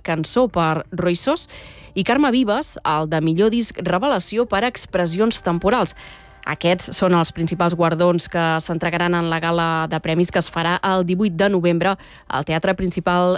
cançó per Roissos, i Carme Vives, el de millor disc revelació per expressions temporals. Aquests són els principals guardons que s'entregaran en la gala de premis que es farà el 18 de novembre al Teatre Principal